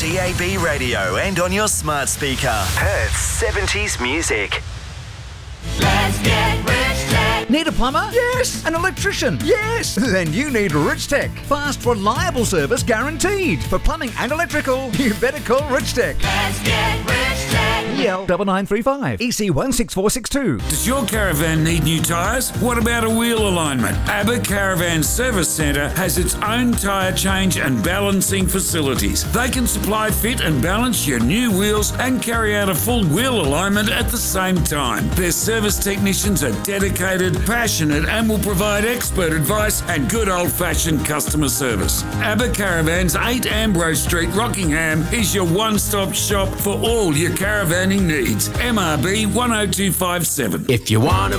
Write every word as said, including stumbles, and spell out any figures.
D A B radio and on your smart speaker. Perth's seventies music. Let's get Rich Tech. Need a plumber? Yes. An electrician? Yes. Then you need Rich Tech. Fast, reliable service guaranteed. For plumbing and electrical, you better call Rich Tech. Let's get Rich Tech. E L nine nine three five, E C one six four six two. Does your caravan need new tyres? What about a wheel alignment? ABBA Caravan Service Centre has its own tyre change and balancing facilities. They can supply, fit and balance your new wheels and carry out a full wheel alignment at the same time. Their service technicians are dedicated, passionate and will provide expert advice and good old-fashioned customer service. ABBA Caravans, eight Ambrose Street, Rockingham is your one-stop shop for all your caravanning needs. M R B one oh two five seven. If you want to